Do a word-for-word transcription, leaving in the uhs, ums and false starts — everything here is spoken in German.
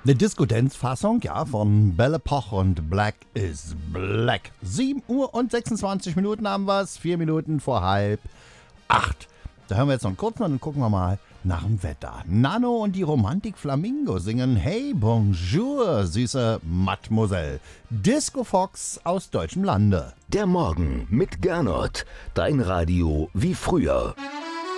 Eine Disco-Dance-Fassung, ja, von Belle Epoque und Black is Black. sieben Uhr und sechsundzwanzig Minuten haben wir's, vier Minuten vor halb acht. Da hören wir jetzt noch einen kurzen und dann gucken wir mal nach dem Wetter. Nano und die Romantik Flamingo singen Hey Bonjour, süße Mademoiselle. Disco Fox aus deutschem Lande. Der Morgen mit Gernot. Dein Radio wie früher.